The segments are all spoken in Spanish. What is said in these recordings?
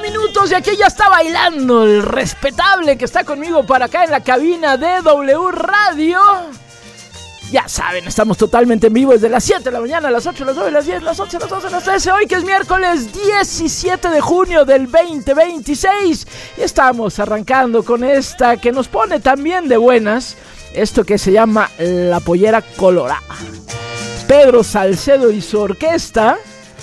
minutos y aquí ya está bailando el respetable que está conmigo para acá en la cabina de W Radio. Ya saben, estamos totalmente en vivo desde las 7 de la mañana, a las 8, a las 9, a las 10, a las 11, a las 12, a las 13. Hoy que es miércoles 17 de junio del 2026. Y estamos arrancando con esta que nos pone también de buenas. Esto que se llama La Pollera Colorada. Pedro Salcedo y su orquesta.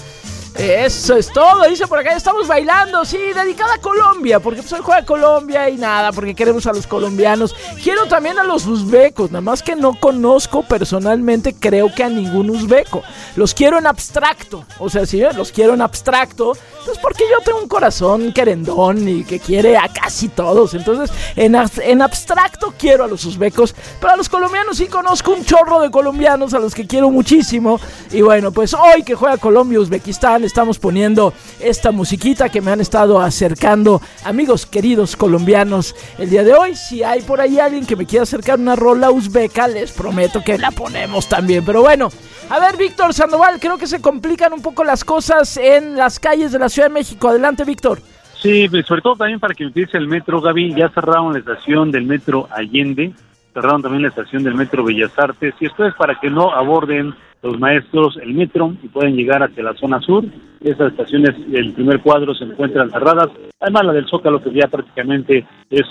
Eso es todo, dice por acá, estamos bailando, sí, dedicada a Colombia, porque pues hoy juega Colombia y nada, porque queremos a los colombianos. Quiero también a los uzbecos, nada más que no conozco personalmente, creo que a ningún uzbeco. Los quiero en abstracto, o sea, sí, los quiero en abstracto, pues porque yo tengo un corazón querendón y que quiere a casi todos. Entonces, en abstracto quiero a los uzbecos, pero a los colombianos sí conozco un chorro de colombianos a los que quiero muchísimo. Y bueno, pues hoy que juega Colombia-Uzbekistán, estamos poniendo esta musiquita que me han estado acercando amigos queridos colombianos el día de hoy. Si hay por ahí alguien que me quiera acercar una rola uzbeca, les prometo que la ponemos también. Pero bueno, a ver, Víctor Sandoval, creo que se complican un poco las cosas en las calles de la Ciudad de México. Adelante, Víctor. Sí, sobre todo también para que utilice el metro, Gaby. Ya cerraron la estación del metro Allende, cerraron también la estación del metro Bellas Artes, y esto es para que no aborden los maestros el metro y pueden llegar hacia la zona sur. Esas estaciones del primer cuadro se encuentran cerradas, además la del Zócalo, que ya prácticamente es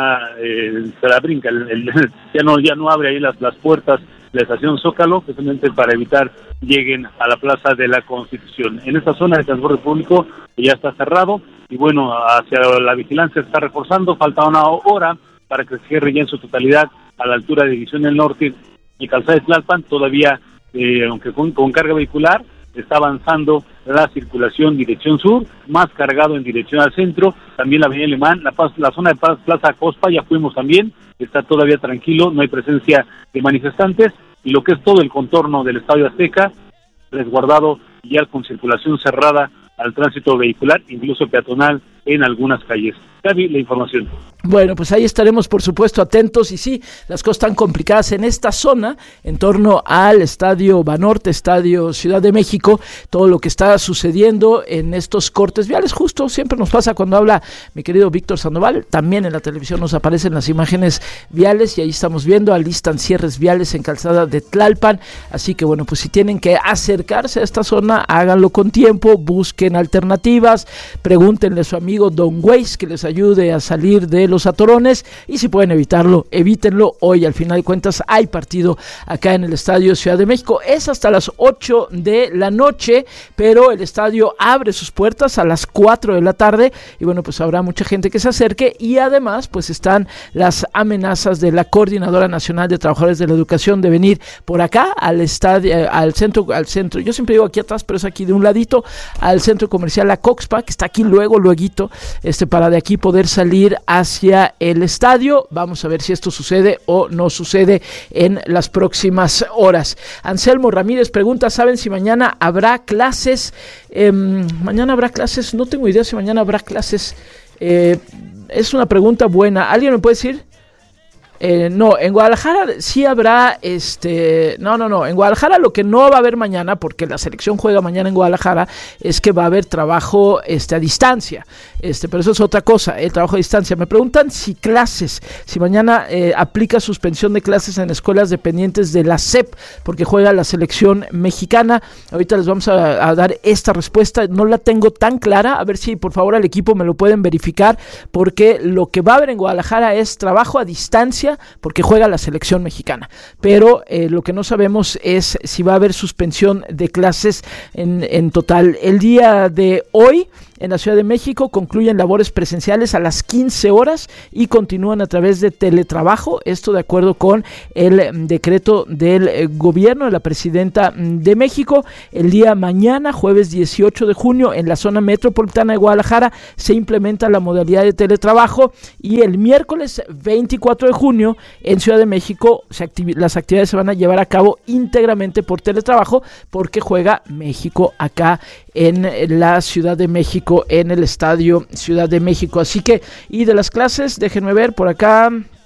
se la brinca, ya no abre ahí las puertas de la estación Zócalo, precisamente para evitar lleguen a la Plaza de la Constitución. En esta zona de transporte público ya está cerrado, y bueno, hacia la vigilancia se está reforzando, falta una hora para que se cierre ya en su totalidad a la altura de División del Norte y Calzada de Tlalpan. Todavía aunque con carga vehicular, está avanzando la circulación dirección sur, más cargado en dirección al centro, también la avenida Alemán, la zona de Plaza Cospa, ya fuimos también, está todavía tranquilo, no hay presencia de manifestantes, y lo que es todo el contorno del Estadio Azteca, resguardado ya con circulación cerrada al tránsito vehicular, incluso peatonal en algunas calles. Gaby, la información. Bueno, pues ahí estaremos por supuesto atentos, y sí, las cosas están complicadas en esta zona, en torno al Estadio Banorte, Estadio Ciudad de México, todo lo que está sucediendo en estos cortes viales, justo siempre nos pasa cuando habla mi querido Víctor Sandoval, también en la televisión nos aparecen las imágenes viales, y ahí estamos viendo, alistan cierres viales en Calzada de Tlalpan, así que bueno, pues si tienen que acercarse a esta zona, háganlo con tiempo, busquen alternativas, pregúntenle a su amigo Don Waze que les ayude a salir de los atorones, y si pueden evitarlo, evítenlo. Hoy al final de cuentas hay partido acá en el Estadio Ciudad de México, es hasta las 8 de la noche, pero el estadio abre sus puertas a las 4 de la tarde, y bueno, pues habrá mucha gente que se acerque, y además pues están las amenazas de la Coordinadora Nacional de Trabajadores de la Educación de venir por acá al estadio, al centro, yo siempre digo aquí atrás, pero es aquí de un ladito, al centro comercial La Coxpa, que está aquí lueguito, para de aquí poder salir hacia el estadio. Vamos a ver si esto sucede o no sucede en las próximas horas. Anselmo Ramírez pregunta, ¿saben si mañana habrá clases? Mañana habrá clases, no tengo idea si mañana habrá clases. Es una pregunta buena. ¿Alguien me puede decir? No, en Guadalajara sí habrá, no, en Guadalajara lo que no va a haber mañana, porque la selección juega mañana en Guadalajara, es que va a haber trabajo a distancia, pero eso es otra cosa, el trabajo a distancia. Me preguntan si clases, si mañana aplica suspensión de clases en escuelas dependientes de la SEP, porque juega la selección mexicana. Ahorita les vamos a dar esta respuesta, no la tengo tan clara, a ver si por favor al equipo me lo pueden verificar, porque lo que va a haber en Guadalajara es trabajo a distancia, porque juega la selección mexicana, pero lo que no sabemos es si va a haber suspensión de clases en total. El día de hoy en la Ciudad de México concluyen labores presenciales a las 15 horas y continúan a través de teletrabajo, esto de acuerdo con el decreto del gobierno de la presidenta de México. El día mañana, jueves 18 de junio, en la zona metropolitana de Guadalajara se implementa la modalidad de teletrabajo, y el miércoles 24 de junio en Ciudad de México las actividades se van a llevar a cabo íntegramente por teletrabajo, porque juega México acá en la Ciudad de México, en el Estadio Ciudad de México. Así que, y de las clases, déjenme ver por acá.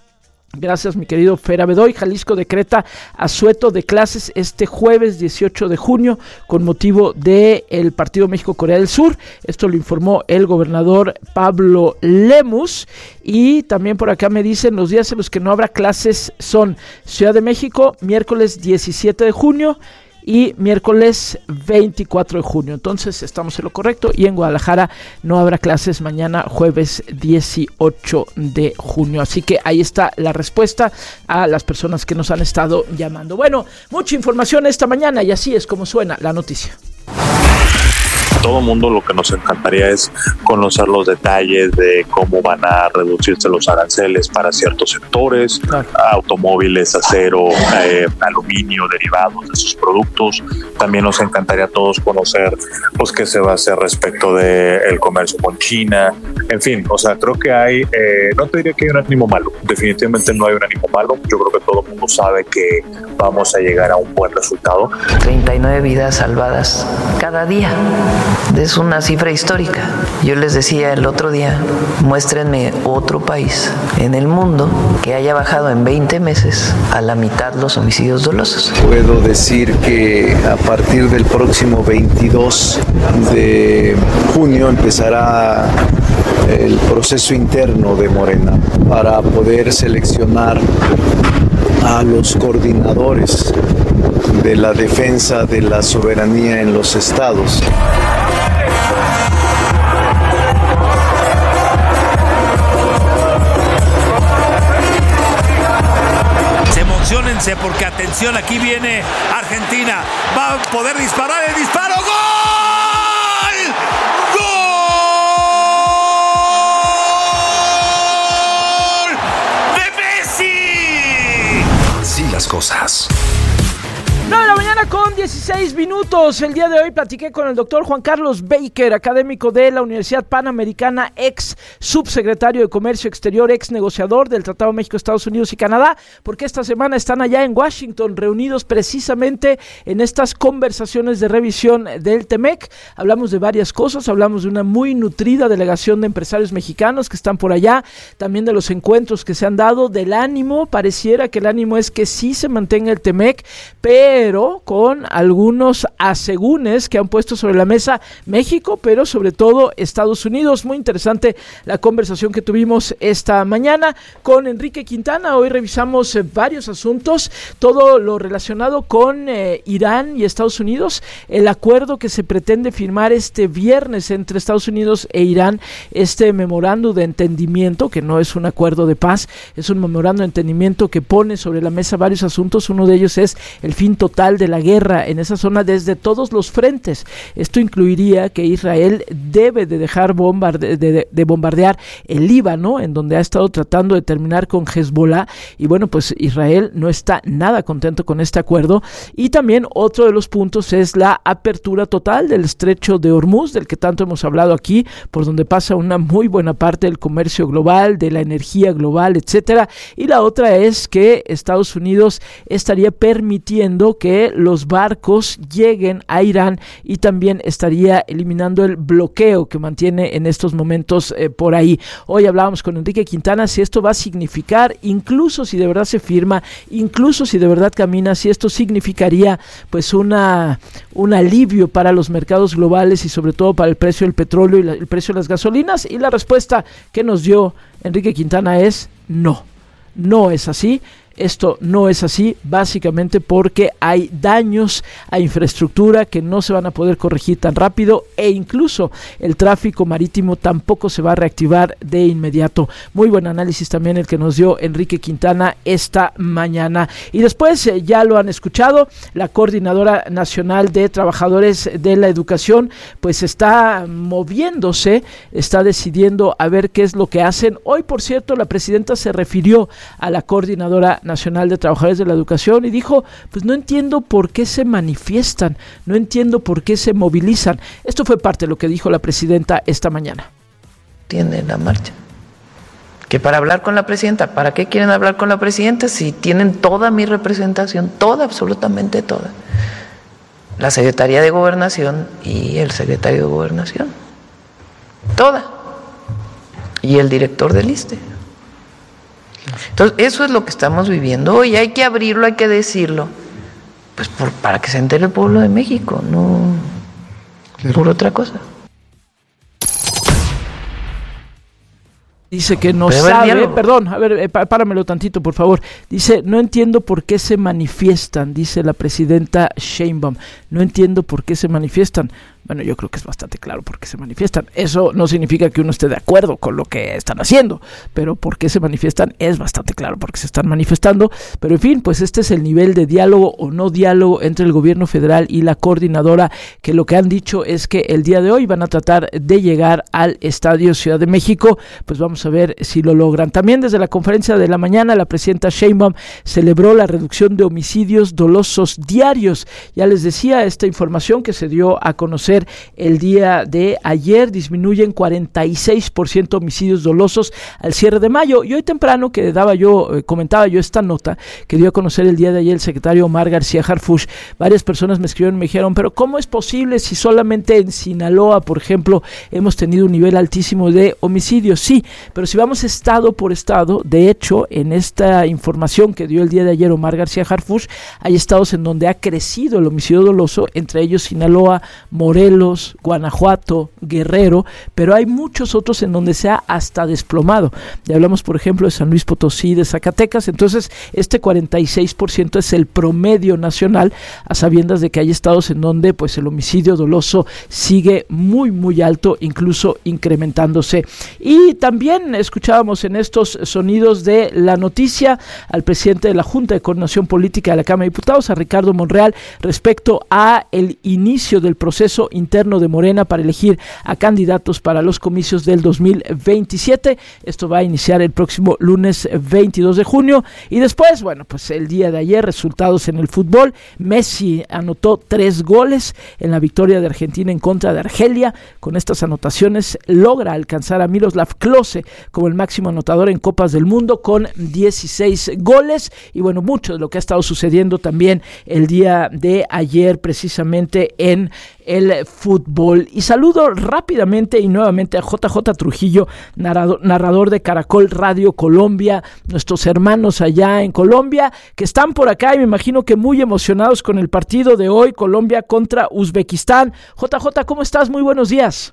Gracias, mi querido Fera Bedoy. Jalisco decreta asueto de clases este jueves 18 de junio con motivo del partido México-Corea del Sur. Esto lo informó el gobernador Pablo Lemus. Y también por acá me dicen los días en los que no habrá clases son Ciudad de México, miércoles 17 de junio y miércoles 24 de junio. Entonces estamos en lo correcto, y en Guadalajara no habrá clases mañana jueves 18 de junio. Así que ahí está la respuesta a las personas que nos han estado llamando. Bueno, mucha información esta mañana y así es como suena la noticia. Todo mundo lo que nos encantaría es conocer los detalles de cómo van a reducirse los aranceles para ciertos sectores, automóviles, acero, aluminio, derivados de sus productos. También nos encantaría a todos conocer pues qué se va a hacer respecto del comercio con China. En fin, o sea, creo que hay, no te diría que hay un ánimo malo, definitivamente no hay un ánimo malo. Yo creo que todo el mundo sabe que vamos a llegar a un buen resultado. 39 vidas salvadas cada día. Es una cifra histórica. Yo les decía el otro día, muéstrenme otro país en el mundo que haya bajado en 20 meses a la mitad los homicidios dolosos. Puedo decir que a partir del próximo 22 de junio empezará el proceso interno de Morena para poder seleccionar a los coordinadores de la defensa de la soberanía en los estados. Emociónense porque atención, aquí viene Argentina, va a poder disparar, el disparo, ¡gol! ¡Gol! ¡De Messi! Así las cosas. 9 de la mañana con 16 minutos. El día de hoy platiqué con el doctor Juan Carlos Baker, académico de la Universidad Panamericana, ex subsecretario de Comercio Exterior, ex negociador del Tratado México, Estados Unidos y Canadá, porque esta semana están allá en Washington reunidos precisamente en estas conversaciones de revisión del TEMEC. Hablamos de varias cosas, hablamos de una muy nutrida delegación de empresarios mexicanos que están por allá, también de los encuentros que se han dado, del ánimo. Pareciera que el ánimo es que sí se mantenga el TEMEC, pero con algunos asegúnes que han puesto sobre la mesa México, pero sobre todo Estados Unidos. Muy interesante la conversación que tuvimos esta mañana con Enrique Quintana. Hoy revisamos varios asuntos, todo lo relacionado con Irán y Estados Unidos, el acuerdo que se pretende firmar este viernes entre Estados Unidos e Irán, este memorando de entendimiento, que no es un acuerdo de paz, es un memorando de entendimiento que pone sobre la mesa varios asuntos. Uno de ellos es el fin total de la guerra en esa zona desde todos los frentes. Esto incluiría que Israel debe de dejar de bombardear el Líbano, en donde ha estado tratando de terminar con Hezbollah, y bueno, pues Israel no está nada contento con este acuerdo. Y también otro de los puntos es la apertura total del estrecho de Hormuz, del que tanto hemos hablado aquí, por donde pasa una muy buena parte del comercio global, de la energía global, etcétera. Y la otra es que Estados Unidos estaría permitiendo que los barcos lleguen a Irán, y también estaría eliminando el bloqueo que mantiene en estos momentos por ahí. Hoy hablábamos con Enrique Quintana si esto va a significar, incluso si de verdad se firma, incluso si de verdad camina, si esto significaría pues un alivio para los mercados globales y sobre todo para el precio del petróleo y el precio de las gasolinas. Y la respuesta que nos dio Enrique Quintana es no, no es así. Esto no es así, básicamente porque hay daños a infraestructura que no se van a poder corregir tan rápido, e incluso el tráfico marítimo tampoco se va a reactivar de inmediato. Muy buen análisis también el que nos dio Enrique Quintana esta mañana. Y después, ya lo han escuchado, la Coordinadora Nacional de Trabajadores de la Educación pues está moviéndose, está decidiendo a ver qué es lo que hacen. Hoy, por cierto, la presidenta se refirió a la Coordinadora Nacional de Trabajadores de la Educación y dijo, pues no entiendo por qué se manifiestan, no entiendo por qué se movilizan. Esto fue parte de lo que dijo la presidenta esta mañana. Tienen la marcha. Que para hablar con la presidenta, ¿para qué quieren hablar con la presidenta si tienen toda mi representación, toda, absolutamente toda? La Secretaría de Gobernación y el secretario de Gobernación, toda. Y el director del ISSSTE. Entonces, eso es lo que estamos viviendo hoy. Hay que abrirlo, hay que decirlo, pues para que se entere el pueblo de México, no por otra cosa. Dice que no sabe, perdón, a ver, páramelo tantito, por favor. Dice, no entiendo por qué se manifiestan, dice la presidenta Sheinbaum. No entiendo por qué se manifiestan. Bueno, yo creo que es bastante claro por qué se manifiestan. Eso no significa que uno esté de acuerdo con lo que están haciendo, pero por qué se manifiestan es bastante claro porque se están manifestando. Pero en fin, pues este es el nivel de diálogo o no diálogo entre el gobierno federal y la coordinadora, que lo que han dicho es que el día de hoy van a tratar de llegar al Estadio Ciudad de México. Pues vamos a ver si lo logran. También desde la conferencia de la mañana, la presidenta Sheinbaum celebró la reducción de homicidios dolosos diarios. Ya les decía, esta información que se dio a conocer el día de ayer, disminuyen 46% homicidios dolosos al cierre de mayo. Y hoy temprano que comentaba yo esta nota que dio a conocer el día de ayer el secretario Omar García Harfuch, varias personas me escribieron y me dijeron, pero ¿cómo es posible si solamente en Sinaloa, por ejemplo, hemos tenido un nivel altísimo de homicidios? Sí, pero si vamos estado por estado, de hecho, en esta información que dio el día de ayer Omar García Harfuch, hay estados en donde ha crecido el homicidio doloso, entre ellos Sinaloa, Morelos, Guanajuato, Guerrero, pero hay muchos otros en donde se ha hasta desplomado. Ya hablamos, por ejemplo, de San Luis Potosí, de Zacatecas. Entonces, este 46% es el promedio nacional, a sabiendas de que hay estados en donde pues el homicidio doloso sigue muy, muy alto, incluso incrementándose. Y también escuchábamos en estos sonidos de la noticia al presidente de la Junta de Coordinación Política de la Cámara de Diputados, a Ricardo Monreal, respecto a el inicio del proceso interno de Morena para elegir a candidatos para los comicios del 2027. Esto va a iniciar el próximo lunes 22 de junio. Y después, bueno, pues el día de ayer, resultados en el fútbol. Messi anotó 3 goles en la victoria de Argentina en contra de Argelia. Con estas anotaciones logra alcanzar a Miroslav Klose como el máximo anotador en Copas del Mundo con 16 goles. Y bueno, mucho de lo que ha estado sucediendo también el día de ayer precisamente en el fútbol. Y saludo rápidamente y nuevamente a JJ Trujillo, narrador de Caracol Radio Colombia, nuestros hermanos allá en Colombia, que están por acá y me imagino que muy emocionados con el partido de hoy, Colombia contra Uzbekistán. JJ, ¿cómo estás? Muy buenos días.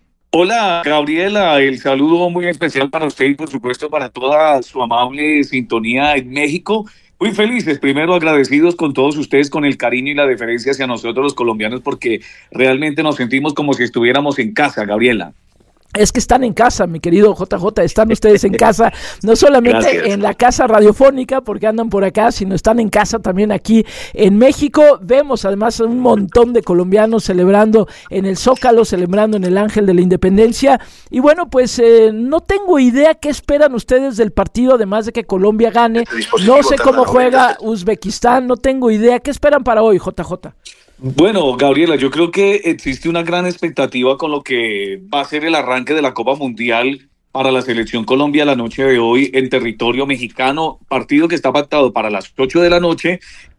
Hola, Gabriela, el saludo muy especial para usted y por supuesto para toda su amable sintonía en México. Muy felices, primero agradecidos con todos ustedes, con el cariño y la deferencia hacia nosotros los colombianos, porque realmente nos sentimos como si estuviéramos en casa, Gabriela. Es que están en casa, mi querido JJ, están ustedes en casa, no solamente Gracias. En la casa radiofónica, porque andan por acá, sino están en casa también aquí en México. Vemos además un montón de colombianos celebrando en el Zócalo, celebrando en el Ángel de la Independencia. Y bueno, pues no tengo idea qué esperan ustedes del partido, además de que Colombia gane. No sé cómo juega Uzbekistán, no tengo idea. ¿Qué esperan para hoy, JJ? Bueno, Gabriela, yo creo que existe una gran expectativa con lo que va a ser el arranque de la Copa Mundial para la Selección Colombia la noche de hoy en territorio mexicano, partido que está pactado para las 8 de la noche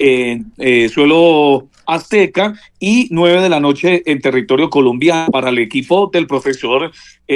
en suelo azteca y 9 de la noche en territorio colombiano para el equipo del profesor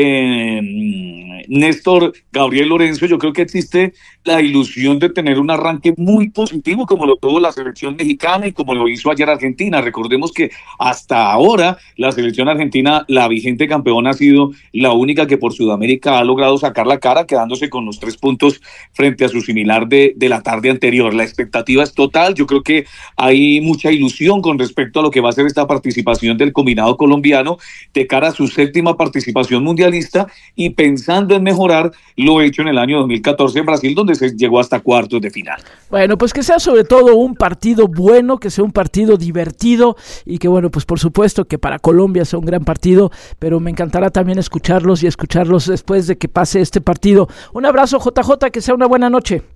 Néstor Gabriel Lorenzo. Yo creo que existe la ilusión de tener un arranque muy positivo como lo tuvo la selección mexicana y como lo hizo ayer Argentina. Recordemos que hasta ahora la selección argentina, la vigente campeona, ha sido la única que por Sudamérica ha logrado sacar la cara, quedándose con los 3 puntos frente a su similar de la tarde anterior. La expectativa es total. Yo creo que hay mucha ilusión con respecto a lo que va a ser esta participación del combinado colombiano de cara a su 7ª participación mundialista y pensando en mejorar lo hecho en el año 2014 en Brasil, donde se llegó hasta cuartos de final. Bueno, pues que sea sobre todo un partido bueno, que sea un partido divertido y que bueno, pues por supuesto que para Colombia sea un gran partido, pero me encantará también escucharlos después de que pase este partido. Un abrazo, JJ, que sea una buena noche.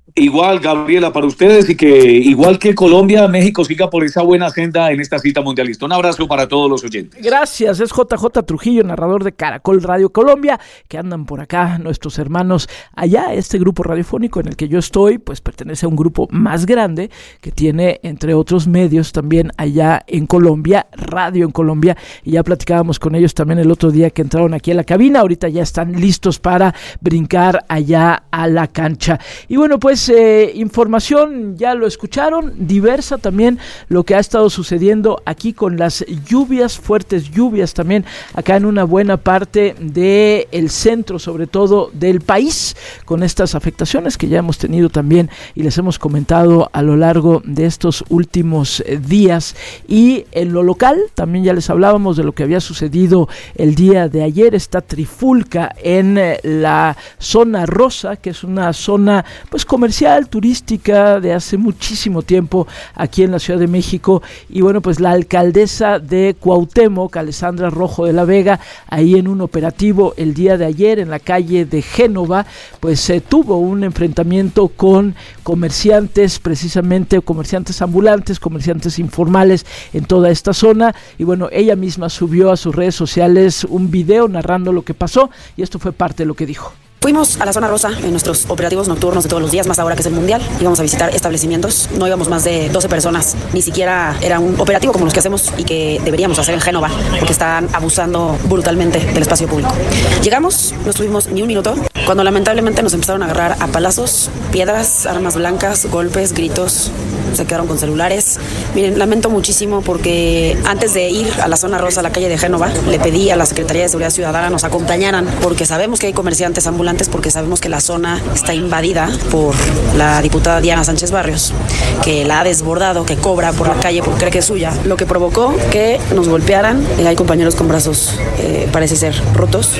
Igual, Gabriela, para ustedes, y que igual que Colombia, México siga por esa buena senda en esta cita mundialista. Un abrazo para todos los oyentes. Gracias, es JJ Trujillo, narrador de Caracol Radio Colombia, que andan por acá nuestros hermanos allá. Este grupo radiofónico en el que yo estoy, pues pertenece a un grupo más grande que tiene, entre otros medios, también allá en Colombia, radio en Colombia, y ya platicábamos con ellos también el otro día que entraron aquí a la cabina. Ahorita ya están listos para brincar allá a la cancha. Y bueno, pues información, ya lo escucharon, diversa también lo que ha estado sucediendo aquí con las lluvias, fuertes lluvias también acá en una buena parte del centro, sobre todo del país, con estas afectaciones que ya hemos tenido también y les hemos comentado a lo largo de estos últimos días. Y en lo local también ya les hablábamos de lo que había sucedido el día de ayer, esta trifulca en la zona rosa, que es una zona pues comercial, turística de hace muchísimo tiempo aquí en la Ciudad de México. Y bueno, pues la alcaldesa de Cuauhtémoc, Alessandra Rojo de la Vega, ahí en un operativo el día de ayer en la calle de Génova, pues tuvo un enfrentamiento con comerciantes, precisamente comerciantes ambulantes, comerciantes informales en toda esta zona. Y bueno, ella misma subió a sus redes sociales un video narrando lo que pasó, y esto fue parte de lo que dijo. Fuimos a la zona rosa en nuestros operativos nocturnos de todos los días, más ahora que es el mundial. Íbamos a visitar establecimientos, no íbamos más de 12 personas, ni siquiera era un operativo como los que hacemos y que deberíamos hacer en Génova, porque están abusando brutalmente del espacio público. Llegamos, no estuvimos ni un minuto, cuando lamentablemente nos empezaron a agarrar a palazos, piedras, armas blancas, golpes, gritos, se quedaron con celulares. Miren, lamento muchísimo porque antes de ir a la zona rosa, a la calle de Génova, le pedí a la Secretaría de Seguridad Ciudadana nos acompañaran, porque sabemos que hay comerciantes ambulantes, porque sabemos que la zona está invadida por la diputada Diana Sánchez Barrios, que la ha desbordado, que cobra por la calle porque cree que es suya, lo que provocó que nos golpearan. Hay compañeros con brazos, parece ser, rotos.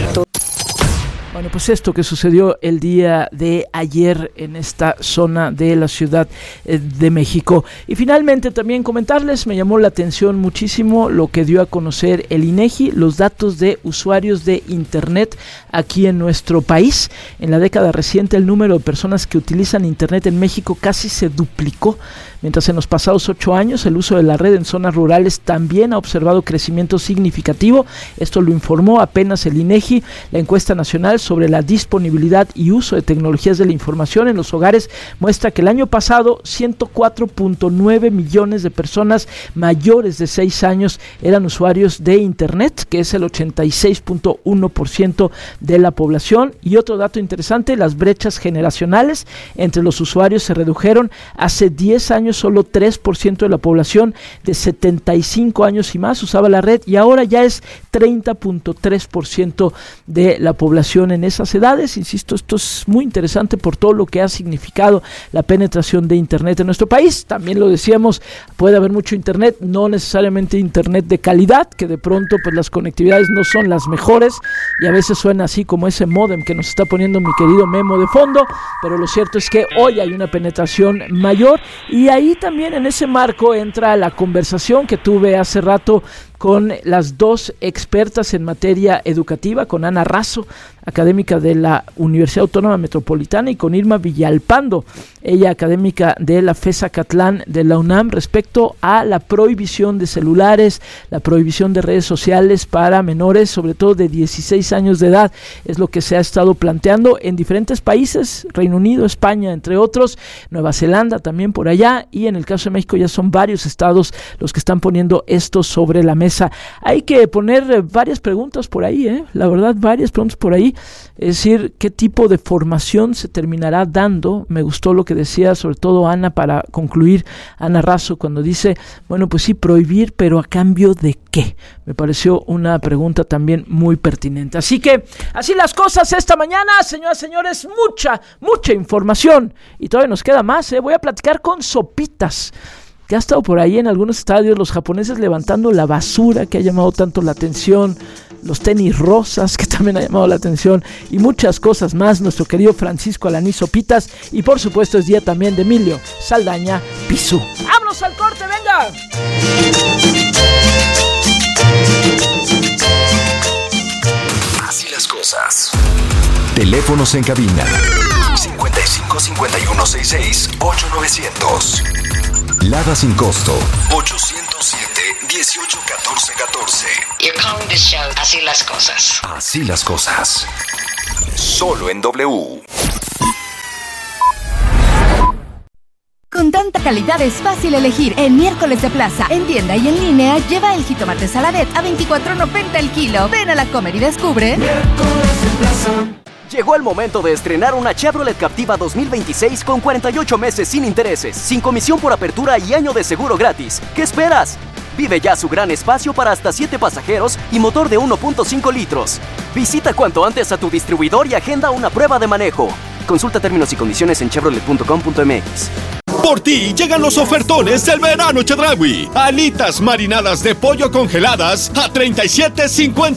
Bueno, pues esto que sucedió el día de ayer en esta zona de la Ciudad de México. Y finalmente también comentarles, me llamó la atención muchísimo lo que dio a conocer el INEGI, los datos de usuarios de Internet aquí en nuestro país. En la década reciente el número de personas que utilizan Internet en México casi se duplicó, mientras en los pasados 8 años el uso de la red en zonas rurales también ha observado crecimiento significativo. Esto lo informó apenas el INEGI. La encuesta nacional sobre la disponibilidad y uso de tecnologías de la información en los hogares muestra que el año pasado 104.9 millones de personas mayores de 6 años eran usuarios de Internet, que es el 86.1% de la población. Y otro dato interesante, las brechas generacionales entre los usuarios se redujeron. Hace 10 años solo 3% de la población de 75 años y más usaba la red, y ahora ya es 30.3% de la población en esas edades. Insisto, esto es muy interesante por todo lo que ha significado la penetración de Internet en nuestro país. También lo decíamos, puede haber mucho Internet, no necesariamente Internet de calidad, que de pronto pues las conectividades no son las mejores y a veces suena así como ese módem que nos está poniendo mi querido Memo de fondo, pero lo cierto es que hoy hay una penetración mayor. Y ahí también en ese marco entra la conversación que tuve hace rato con las dos expertas en materia educativa, con Ana Razo, académica de la Universidad Autónoma Metropolitana, y con Irma Villalpando, ella académica de la FES Acatlán de la UNAM, respecto a la prohibición de celulares, la prohibición de redes sociales para menores, sobre todo de 16 años de edad. Es lo que se ha estado planteando en diferentes países, Reino Unido, España, entre otros, Nueva Zelanda también por allá, y en el caso de México ya son varios estados los que están poniendo esto sobre la mesa. Hay que poner varias preguntas por ahí, la verdad, varias preguntas por ahí. Es decir, ¿qué tipo de formación se terminará dando? Me gustó lo que decía, sobre todo Ana, para concluir, Ana Razo, cuando dice, bueno, pues sí, prohibir, pero ¿a cambio de qué? Me pareció una pregunta también muy pertinente. Así que, así las cosas esta mañana, señoras y señores, mucha información. Y todavía nos queda más, Voy a platicar con Sopitas, que ha estado por ahí en algunos estadios, los japoneses levantando la basura, que ha llamado tanto la atención, los tenis rosas, que también ha llamado la atención, y muchas cosas más. Nuestro querido Francisco Alaní Sopitas, y por supuesto es día también de Emilio Saldaña Pizú. ¡Vámonos al corte, venga! Así las cosas. Teléfonos en cabina 55 51 66 8900. Lada sin costo 807 18 14 14. You're calling this show Así las Cosas. Así las cosas. Solo en W. Con tanta calidad es fácil elegir. En Miércoles de Plaza, en tienda y en línea, lleva el jitomate Saladet a $24.90 el kilo. Ven a la Comer y descubre. Miércoles de Plaza. Llegó el momento de estrenar una Chevrolet Captiva 2026 con 48 meses sin intereses, sin comisión por apertura y año de seguro gratis. ¿Qué esperas? Vive ya su gran espacio para hasta 7 pasajeros y motor de 1.5 litros. Visita cuanto antes a tu distribuidor y agenda una prueba de manejo. Consulta términos y condiciones en chevrolet.com.mx. Por ti llegan los ofertones del verano Chedraui. Alitas marinadas de pollo congeladas a $37.50